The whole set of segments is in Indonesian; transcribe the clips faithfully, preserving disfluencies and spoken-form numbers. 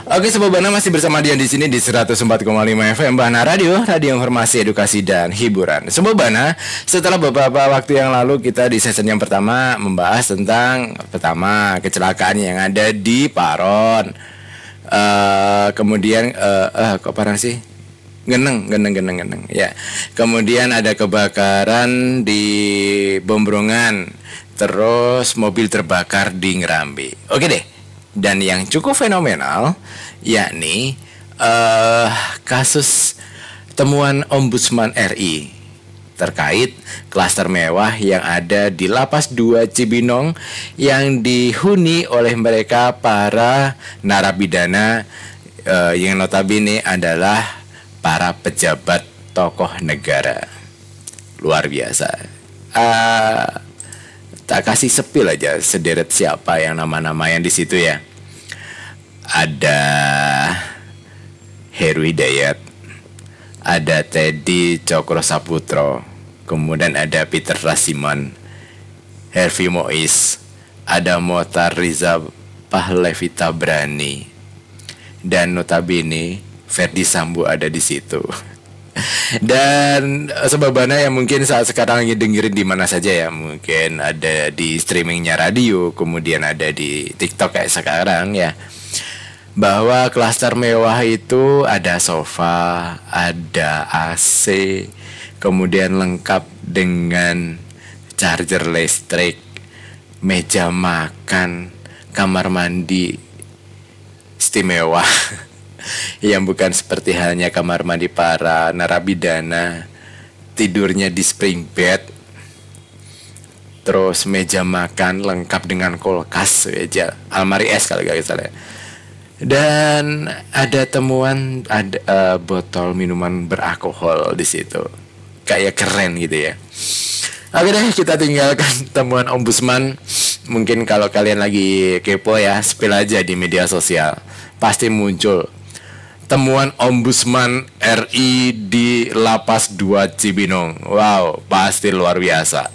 Oke, Sobat Bana masih bersama Dian di sini di seratus empat koma lima F M Bana Radio, radio informasi, edukasi dan hiburan. Sobat Bana, setelah beberapa waktu yang lalu kita di season yang pertama membahas tentang pertama kecelakaan yang ada di Paron. Uh, kemudian uh, uh, kok Paron sih? Geneng, geneng, geneng, geneng. Ya. Kemudian ada kebakaran di Bombrongan. Terus mobil terbakar di Ngerambi. Oke deh. Dan yang cukup fenomenal yakni uh, kasus temuan Ombudsman R I terkait klaster mewah yang ada di Lapas dua Cibinong yang dihuni oleh mereka para narapidana uh, yang notabene adalah para pejabat tokoh negara. Luar biasa. Uh, Tak kasih sepil aja sederet siapa yang nama-nama yang di situ ya. Ada Heru Hidayat, ada Teddy Cokro Saputro, kemudian ada Peter Rasiman, Hervi Mois, ada Motar Riza Pahlavi Tabrani, dan notabene Ferdi Sambo ada di situ. Dan Sobat Bana yang mungkin saat sekarang lagi dengerin di mana saja ya, mungkin ada di streamingnya radio, kemudian ada di TikTok kayak sekarang ya, bahwa klaster mewah itu ada sofa, ada A C, kemudian lengkap dengan charger listrik, meja makan, kamar mandi istimewa. Yang bukan seperti halnya kamar mandi para narapidana, tidurnya di spring bed, terus meja makan lengkap dengan kulkas, meja almari es kalau gak salah. Dan ada temuan ada uh, botol minuman beralkohol di situ, kayak keren gitu ya. Oke deh, kita tinggalkan temuan Ombudsman. Mungkin kalau kalian lagi kepo ya, spill aja di media sosial, pasti muncul temuan Ombudsman R I di Lapas dua Cibinong. Wow, pasti luar biasa.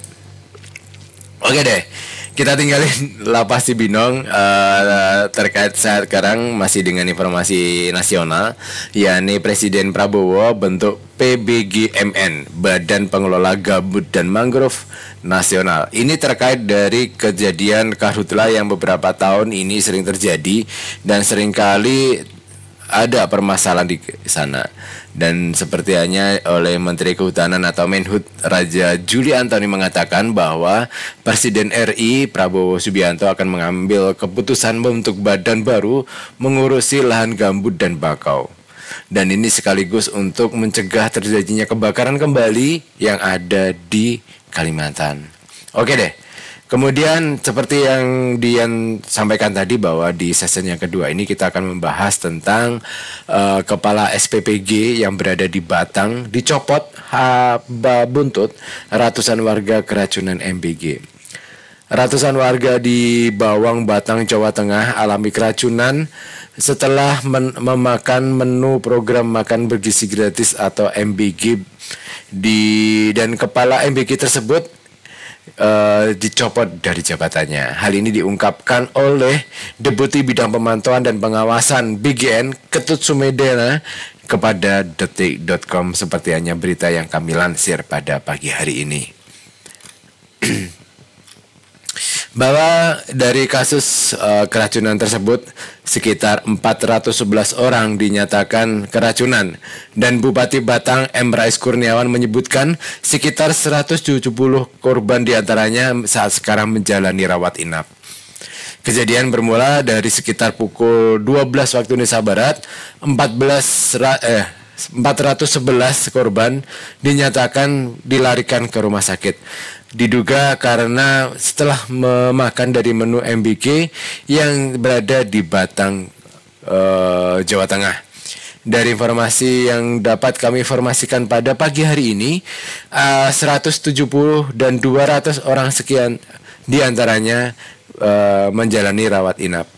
Oke deh, kita tinggalin Lapas Cibinong. uh, Terkait saat sekarang masih dengan informasi nasional, yakni Presiden Prabowo bentuk P B G M N, Badan Pengelola Gambut dan Mangrove Nasional. Ini terkait dari kejadian karhutla yang beberapa tahun ini sering terjadi dan seringkali ada permasalahan di sana. Dan seperti hanya oleh Menteri Kehutanan atau Menhut Raja Juli Antoni mengatakan bahwa Presiden R I Prabowo Subianto akan mengambil keputusan membentuk badan baru mengurusi lahan gambut dan bakau. Dan ini sekaligus untuk mencegah terjadinya kebakaran kembali yang ada di Kalimantan. Oke deh. Kemudian seperti yang Dian sampaikan tadi bahwa di season yang kedua ini kita akan membahas tentang uh, Kepala S P P G yang berada di Batang dicopot haba buntut ratusan warga keracunan M B G. Ratusan warga di Bawang, Batang, Jawa Tengah alami keracunan setelah men- memakan menu program makan bergizi gratis atau M B G di dan kepala M B G tersebut Uh, dicopot dari jabatannya. Hal ini diungkapkan oleh Deputi Bidang Pemantauan dan Pengawasan B G N Ketut Sumedana kepada detik dot com seperti hanya berita yang kami lansir pada pagi hari ini. Bahwa dari kasus uh, keracunan tersebut sekitar empat ratus sebelas orang dinyatakan keracunan dan Bupati Batang M. Rais Kurniawan menyebutkan sekitar seratus tujuh puluh korban diantaranya saat sekarang menjalani rawat inap. Kejadian bermula dari sekitar pukul dua belas waktu Indonesia Barat. empat belas ra- eh empat ratus sebelas korban dinyatakan dilarikan ke rumah sakit. Diduga karena setelah memakan dari menu M B G yang berada di Batang, uh, Jawa Tengah. Dari informasi yang dapat kami informasikan pada pagi hari ini, uh, seratus tujuh puluh dan dua ratus orang sekian diantaranya uh, menjalani rawat inap.